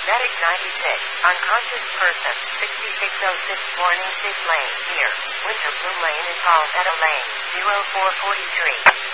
Medic 96, unconscious person, 6606 Morning 6 Lane, near Winter Bloom Lane and Palmetto Lane, 0443.